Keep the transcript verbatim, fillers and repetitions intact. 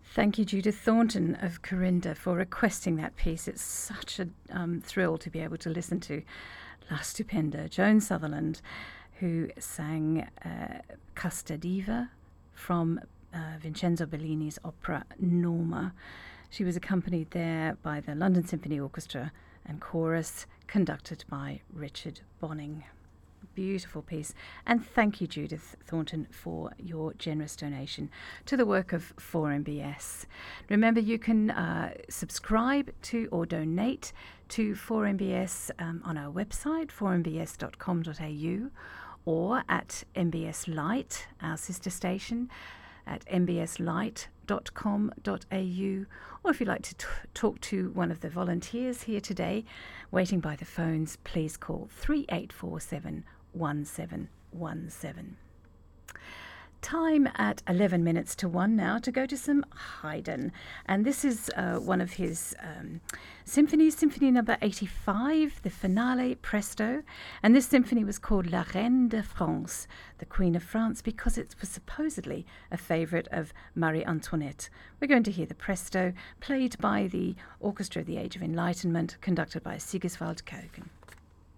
Thank you, Judith Thornton of Corinda, for requesting that piece. It's such a um, thrill to be able to listen to La Stupenda, Joan Sutherland, who sang uh, Casta Diva from uh, Vincenzo Bellini's opera Norma. She was accompanied there by the London Symphony Orchestra and chorus, conducted by Richard Bonning. Beautiful piece. And thank you, Judith Thornton, for your generous donation to the work of four M B S. Remember, you can uh, subscribe to or donate to four M B S um, on our website, four m b s dot com dot a u, or at M B S Lite, our sister station, at m b s lite dot com dot a u, or if you'd like to t- talk to one of the volunteers here today, waiting by the phones, please call three eight four seven one seven one seven. Time at eleven minutes to one now to go to some Haydn. And this is uh, one of his um, symphonies, Symphony number eighty-five, the finale presto. And this symphony was called La Reine de France, the Queen of France, because it was supposedly a favourite of Marie Antoinette. We're going to hear the presto, played by the Orchestra of the Age of Enlightenment, conducted by Sigiswald Kogan.